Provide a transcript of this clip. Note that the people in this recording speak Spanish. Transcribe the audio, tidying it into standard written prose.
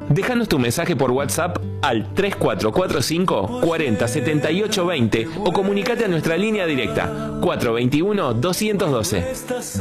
Déjanos tu mensaje por WhatsApp al 3445 40 78 20 o comunicate a nuestra línea directa 421 212.